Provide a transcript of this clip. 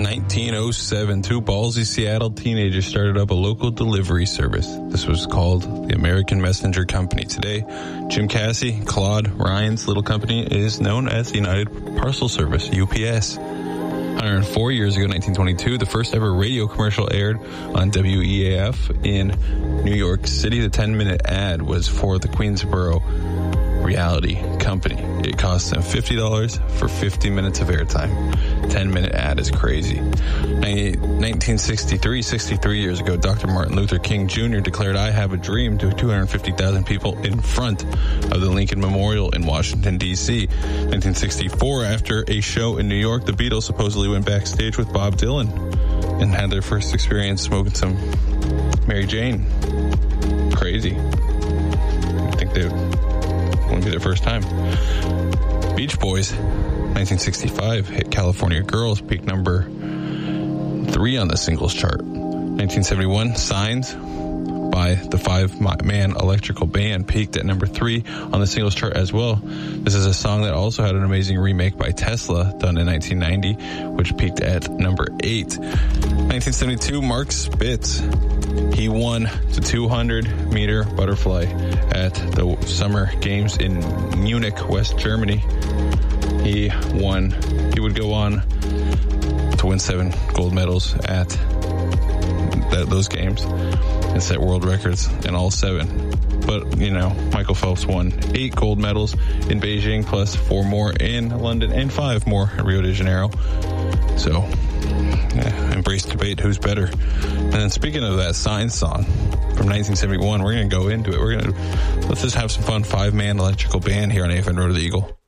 1907, two ballsy Seattle teenagers started up a local delivery service. This was called the American Messenger Company. Today, Jim Cassie, Claude Ryan's little company is known as the United Parcel Service, UPS. 104 years ago, 1922, the first ever radio commercial aired on WEAF in New York City. The 10-minute ad was for the Queensboro Reality Company. It cost them $50 for 50 minutes of airtime. 10-minute ad is crazy. 1963, 63 years ago, Dr. Martin Luther King Jr. declared "I Have a Dream" to 250,000 people in front of the Lincoln Memorial in Washington, D.C. 1964, after a show in New York, the Beatles supposedly went backstage with Bob Dylan and had their first experience smoking some Mary Jane. Crazy. I think they wouldn't be their first time. Beach Boys, 1965, hit California Girls, peaked number 3 on the singles chart. 1971, Signs by the five-man electrical band peaked at number 3 on the singles chart as well. This is a song that also had an amazing remake by Tesla done in 1990, which peaked at number 8. 1972, Mark Spitz. He won the 200-meter butterfly at the Summer Games in Munich, West Germany. He would go on to win 7 gold medals at those games and set world records in all 7. But, Michael Phelps won 8 gold medals in Beijing, plus 4 more in London and 5 more in Rio de Janeiro. So, embrace debate, who's better. And then speaking of that Signs song from 1971, we're going to go into it. Let's just have some fun. 5-man electrical band here on AFN Road to the Eagle.